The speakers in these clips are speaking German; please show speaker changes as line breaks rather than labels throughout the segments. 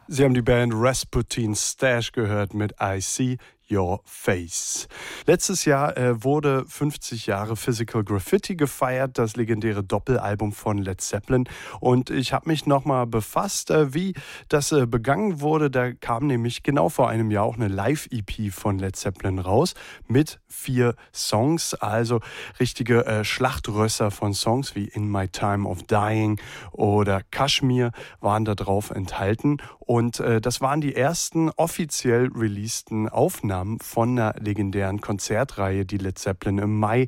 Sie haben die Band Rasputin Stash gehört mit I See Your Face. Letztes Jahr wurde 50 Jahre Physical Graffiti gefeiert, das legendäre Doppelalbum von Led Zeppelin. Und ich habe mich nochmal befasst, wie das begangen wurde. Da kam nämlich genau vor einem Jahr auch eine Live-EP von Led Zeppelin raus mit 4 Songs, also richtige Schlachtrösser von Songs wie In My Time of Dying oder Kashmir waren da drauf enthalten. Und das waren die ersten offiziell releaseden Aufnahmen von einer legendären Konzertreihe, die Led Zeppelin im Mai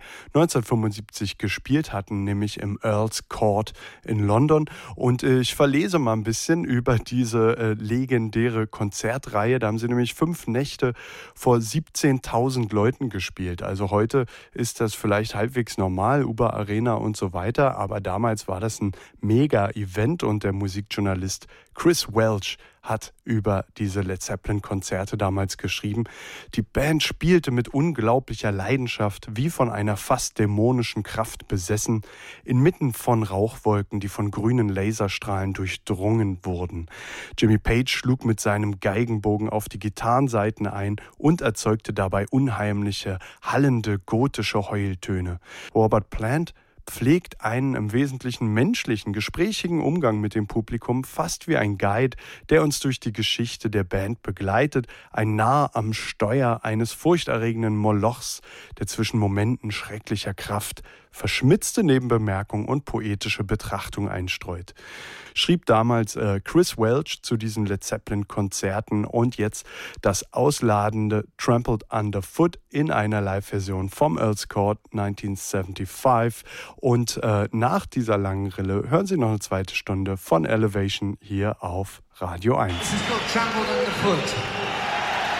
1975 gespielt hatten, nämlich im Earl's Court in London. Und ich verlese mal ein bisschen über diese legendäre Konzertreihe. Da haben sie nämlich 5 Nächte vor 17.000 Leuten gespielt. Also heute ist das vielleicht halbwegs normal, über Arena und so weiter, aber damals war das ein Mega-Event und der Musikjournalist Chris Welch hat über diese Led Zeppelin-Konzerte damals geschrieben. Die Band spielte mit unglaublicher Leidenschaft, wie von einer fast dämonischen Kraft besessen, inmitten von Rauchwolken, die von grünen Laserstrahlen durchdrungen wurden. Jimmy Page schlug mit seinem Geigenbogen auf die Gitarrensaiten ein und erzeugte dabei unheimliche, hallende, gotische Heultöne. Robert Plant pflegt einen im Wesentlichen menschlichen, gesprächigen Umgang mit dem Publikum, fast wie ein Guide, der uns durch die Geschichte der Band begleitet, ein Narr am Steuer eines furchterregenden Molochs, der zwischen Momenten schrecklicher Kraft verschmitzte Nebenbemerkungen und poetische Betrachtung einstreut. Schrieb damals Chris Welch zu diesen Led Zeppelin-Konzerten und jetzt das ausladende Trampled Underfoot in einer Live-Version vom Earl's Court 1975. Und nach dieser langen Rille hören Sie noch eine zweite Stunde von Elevation hier auf Radio 1.
This is called Trampled Underfoot.